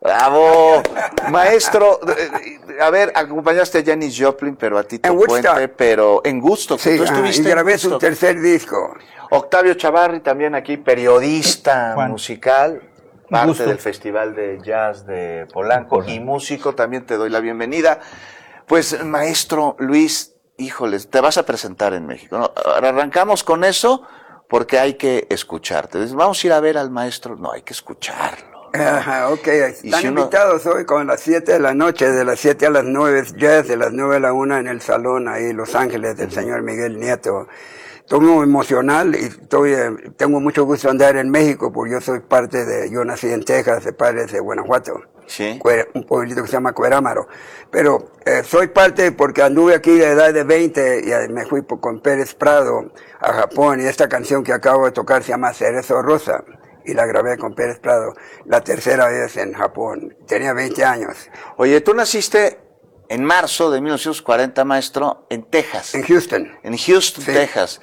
¡Bravo! Maestro, a ver, acompañaste a Janis Joplin, pero a Tito Puente, pero en Gusto. Sí, tú estuviste y grabé en Gusto. su tercer disco. Octavio Chavarri también aquí, periodista musical, parte Gusto. del Festival de Jazz de Polanco y músico, también te doy la bienvenida. Pues, maestro Luis, híjoles, te vas a presentar en México, ¿no? Arrancamos con eso porque hay que escucharte. Vamos a ir a ver al maestro, no, hay que escucharlo. Ajá, ok, están si invitados hoy con las 7 de la noche, de las 7 a las 9 jazz, de las 9 a la 1 en el salón ahí en Los Ángeles del señor Miguel Nieto. Estoy muy emocional y tengo mucho gusto de andar en México porque yo nací en Texas, de padres de Guanajuato. Sí. Un pueblito que se llama Cuerámaro. Pero soy parte porque anduve aquí de edad de 20 y me fui con Pérez Prado a Japón y esta canción que acabo de tocar se llama Cerezo Rosa. Y la grabé con Pérez Prado la tercera vez en Japón. Tenía 20 años. Oye, tú naciste en marzo de 1940, maestro, en Texas. En Houston. En Houston, sí. Texas,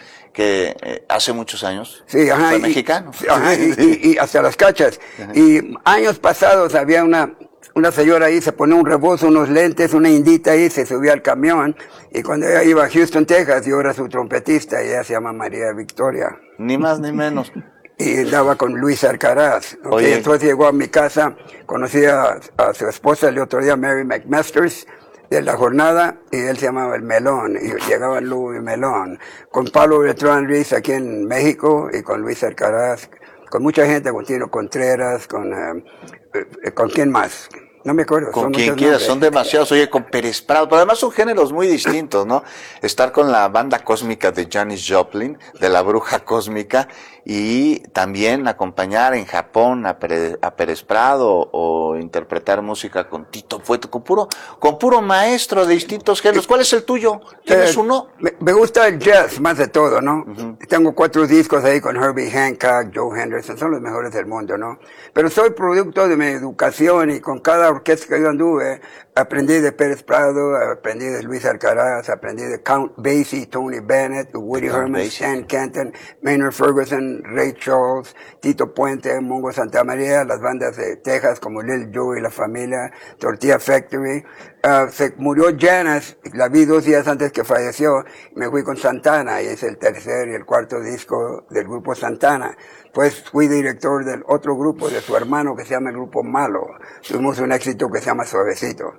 que hace muchos años sí, ajá, fue mexicano. Ajá, y hasta las cachas. Ajá. Y años pasados había una señora ahí, se ponía un rebozo, unos lentes, una indita ahí, se subía al camión. Y cuando ella iba a Houston, Texas, yo era su trompetista y ella se llama María Victoria. Ni más ni menos. Y andaba con Luis Alcaraz. Okay, entonces llegó a mi casa, conocí a su esposa el otro día, Mary McMasters, de La Jornada, y él se llamaba El Melón, y llegaba Louis Melón, con Pablo Bertrand Ruiz aquí en México, y con Luis Alcaraz, con mucha gente, con Tino Contreras, con quién más. No me acuerdo. Con quien quiera, son demasiados. Oye, con Pérez Prado, pero además son géneros muy distintos, ¿no? Estar con la banda cósmica de Janis Joplin, de la Bruja Cósmica, y también acompañar en Japón a Pérez Prado o interpretar música con Tito Puente, con puro maestro de distintos géneros. ¿Cuál es el tuyo? ¿Tienes uno? Me gusta el jazz más de todo, ¿no? Tengo 4 discos ahí con Herbie Hancock, Joe Henderson, son los mejores del mundo, ¿no? Pero soy producto de mi educación y con cada orquesta que yo anduve, aprendí de Pérez Prado, aprendí de Luis Alcaraz, aprendí de Count Basie, Tony Bennett, Woody Herman, Stan Kenton, Maynard Ferguson, Ray Charles, Tito Puente, Mongo Santamaría, las bandas de Texas como Lil Joe y la familia, Tortilla Factory. Se murió Janis, la vi 2 días antes que falleció, y me fui con Santana, y es el tercer y el cuarto disco del grupo Santana. Pues fui director del otro grupo de su hermano que se llama el Grupo Malo. Tuvimos un éxito que se llama Suavecito.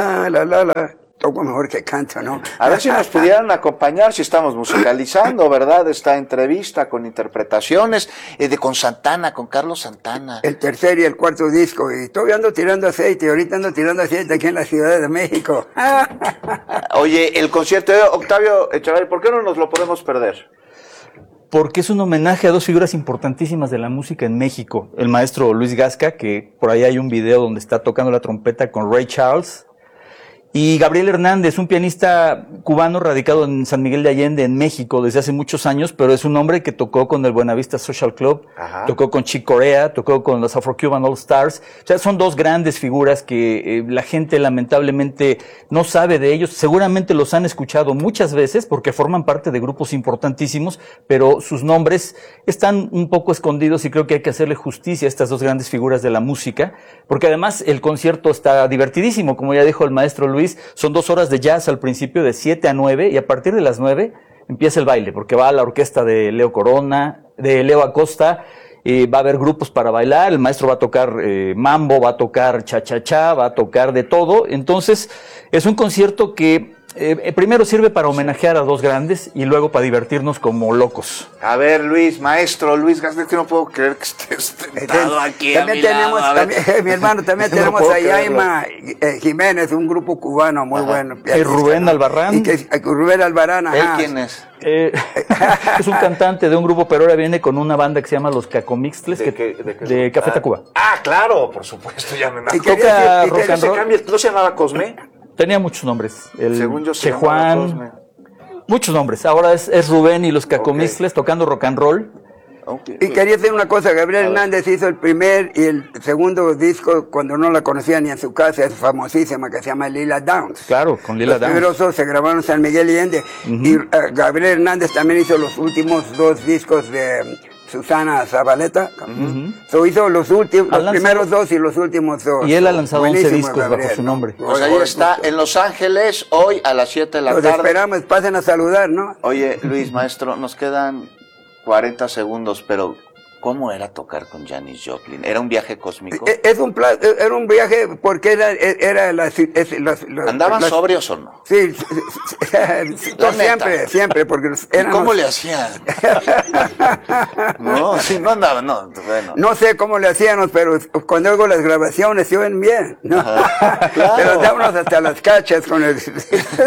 Toco mejor que canto, ¿no? A ver si nos pudieran acompañar, si estamos musicalizando, ¿verdad? Esta entrevista con interpretaciones con Santana, con Carlos Santana. El tercer y el cuarto disco, y todavía ando tirando aceite, ahorita ando tirando aceite aquí en la Ciudad de México. Oye, el concierto de Octavio Chavarri, ¿por qué no nos lo podemos perder? Porque es un homenaje a 2 figuras importantísimas de la música en México. El maestro Luis Gasca, que por ahí hay un video donde está tocando la trompeta con Ray Charles, y Gabriel Hernández, un pianista cubano radicado en San Miguel de Allende, en México, desde hace muchos años, pero es un hombre que tocó con el Buenavista Social Club, tocó con Chick Corea, tocó con los Afro-Cuban All Stars. O sea, son 2 grandes figuras que la gente lamentablemente no sabe de ellos. Seguramente los han escuchado muchas veces porque forman parte de grupos importantísimos, pero sus nombres están un poco escondidos y creo que hay que hacerle justicia a estas 2 grandes figuras de la música, porque además el concierto está divertidísimo, como ya dijo el maestro Luis. Son 2 horas de jazz al principio, de 7 a 9, y a partir de las 9 empieza el baile, porque va la orquesta de Leo Corona, de Leo Acosta, va a haber grupos para bailar, el maestro va a tocar mambo, va a tocar cha-cha-cha, va a tocar de todo. Entonces, es un concierto que primero sirve para homenajear a 2 grandes y luego para divertirnos como locos. A ver, Luis, maestro Luis Gasca, que no puedo creer que estés sentado aquí también a mi lado. Mi hermano, también tenemos a Yaima Jiménez, un grupo cubano muy bueno. Y Rubén Albarrán. Rubén Albarrán, ¿Él quién es? Es un cantante de un grupo, pero ahora viene con una banda que se llama Los Cacomixtles, de Café Tacuba. Ah, claro, por supuesto, ya me imagino. Toca rock and roll. ¿No se llamaba Cosme? Tenía muchos nombres. Según yo, Che Juan, muchos nombres. Ahora es Rubén y los Cacomixles tocando rock and roll. Y quería decir una cosa, Gabriel Hernández hizo el primer y el segundo disco cuando no la conocía ni en su casa, es famosísima, que se llama Lila Downs. Claro, con Lila Downs. Los primeros se grabaron en San Miguel Allende. Y Gabriel Hernández también hizo los últimos 2 discos de Susana Zabaleta. So hizo los primeros 2 y los últimos 2. Y él ha lanzado 11 Buenísimo, discos Gabriel, bajo su nombre. Pues ahí está, en Los Ángeles, hoy a las 7 de la Los tarde. esperamos, pasen a saludar, ¿no? Oye, Luis, maestro, nos quedan 40 segundos, pero ¿cómo era tocar con Janis Joplin? ¿Era un viaje cósmico? Era un viaje porque ¿Andaban sobrios o no? Sí, La neta. siempre, porque ¿Y cómo le hacían? No, sí, no andaban, no, bueno. No sé cómo le hacíamos, pero cuando oigo las grabaciones se oyen bien, ¿no? Claro. Pero dábamos hasta las cachas con el... Sí,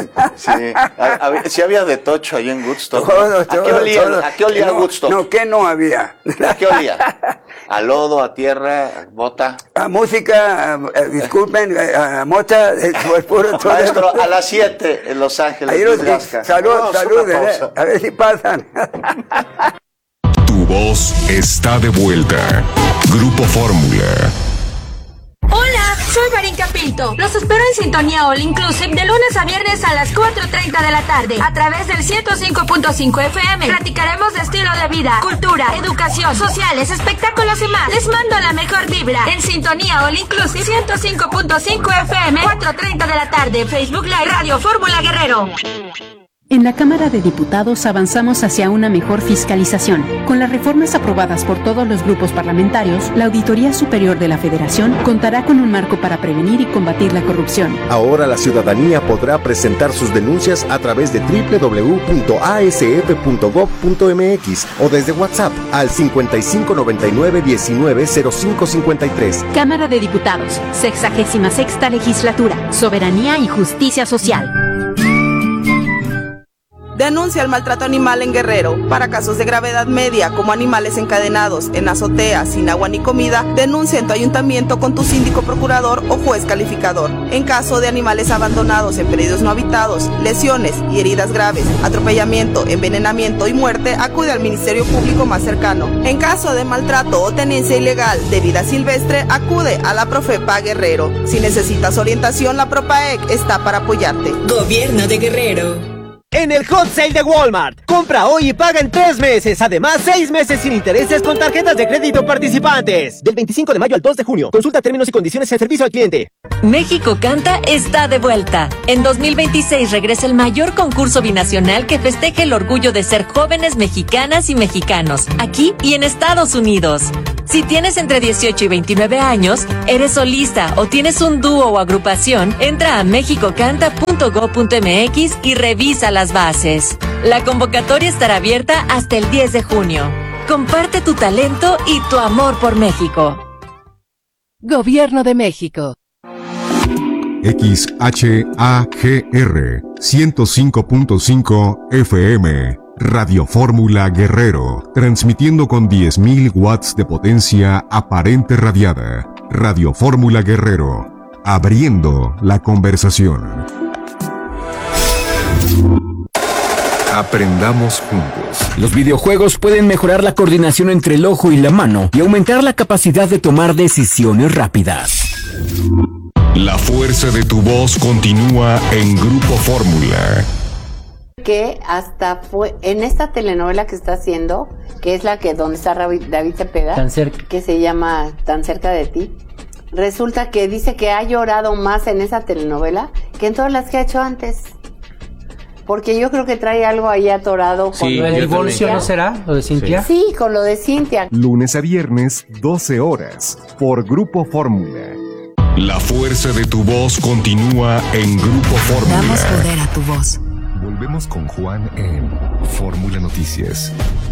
sí había de tocho ahí en Woodstock. Todo, ¿A qué olía no, Woodstock? No, que no había. ¿A qué olía? ¿A lodo, a tierra, a bota? A música, disculpen, a mota, puro todo. Maestro, a las 7 en Los Ángeles. Ahí salud, a ver si pasan. Tu voz está de vuelta. Grupo Fórmula. Hola, soy Marinka Pinto. Los espero en Sintonía All Inclusive de lunes a viernes a las 4:30 de la tarde a través del 105.5 FM. Platicaremos de estilo de vida, cultura, educación, sociales, espectáculos y más. Les mando la mejor vibra en Sintonía All Inclusive 105.5 FM, 4:30 de la tarde. Facebook Live Radio Fórmula Guerrero. En la Cámara de Diputados avanzamos hacia una mejor fiscalización. Con las reformas aprobadas por todos los grupos parlamentarios, la Auditoría Superior de la Federación contará con un marco para prevenir y combatir la corrupción. Ahora la ciudadanía podrá presentar sus denuncias a través de www.asf.gov.mx o desde WhatsApp al 5599-190553. Cámara de Diputados, 66ª Legislatura, Soberanía y Justicia Social. Denuncia el maltrato animal en Guerrero. Para casos de gravedad media, como animales encadenados en azoteas sin agua ni comida, denuncia en tu ayuntamiento con tu síndico procurador o juez calificador. En caso de animales abandonados en predios no habitados, lesiones y heridas graves, atropellamiento, envenenamiento y muerte, acude al Ministerio Público más cercano. En caso de maltrato o tenencia ilegal de vida silvestre, acude a la Profepa Guerrero. Si necesitas orientación, la Propaec está para apoyarte. Gobierno de Guerrero. En el Hot Sale de Walmart, compra hoy y paga en 3 meses. Además, 6 meses sin intereses con tarjetas de crédito participantes. Del 25 de mayo al 2 de junio. Consulta términos y condiciones en servicio al cliente. México Canta está de vuelta. En 2026 regresa el mayor concurso binacional que festeje el orgullo de ser jóvenes mexicanas y mexicanos, aquí y en Estados Unidos. Si tienes entre 18 y 29 años, eres solista o tienes un dúo o agrupación, entra a mexicocanta.gov.mx y revisa las bases. La convocatoria estará abierta hasta el 10 de junio. Comparte tu talento y tu amor por México. Gobierno de México. XHAGR 105.5 FM. Radio Fórmula Guerrero, transmitiendo con 10.000 watts de potencia aparente radiada. Radio Fórmula Guerrero, abriendo la conversación. Aprendamos juntos. Los videojuegos pueden mejorar la coordinación entre el ojo y la mano y aumentar la capacidad de tomar decisiones rápidas. La fuerza de tu voz continúa en Grupo Fórmula. Que hasta fue en esta telenovela que está haciendo, que es la que donde está David Cepeda, que se llama Tan cerca de ti, resulta que dice que ha llorado más en esa telenovela que en todas las que ha hecho antes. Porque yo creo que trae algo ahí atorado con lo del divorcio, ¿no será? ¿Lo de Cintia? Sí, con lo de Cintia. Lunes a viernes, 12 horas, por Grupo Fórmula. La fuerza de tu voz continúa en Grupo Fórmula. Damos poder a tu voz. Volvemos con Juan en Fórmula Noticias.